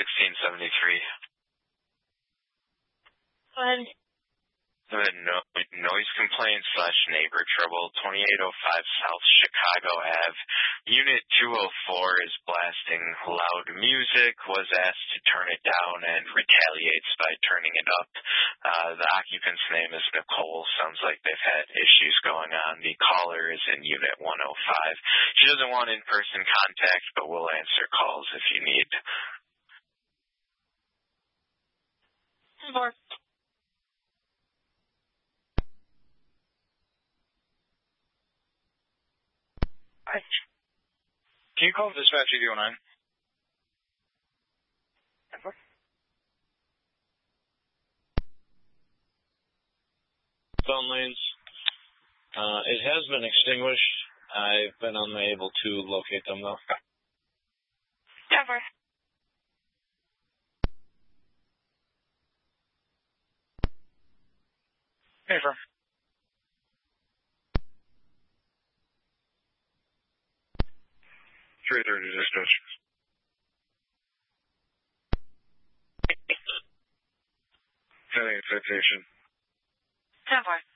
1673. Go ahead. Noise complaint / neighbor trouble, 2805 South Chicago Ave. Unit 204 is blasting loud music, was asked to turn it down and retaliates by turning it up. The occupant's name is Nicole. Sounds like they've had issues going on. The caller is in Unit 105. She doesn't want in-person contact, but will answer calls if you need. 4. Hi. Can you call dispatch 8009? Phone lanes. It has been extinguished. I've been unable to locate them, though. Cover. Hey, firm. Dispatch. Having a citation. Cover.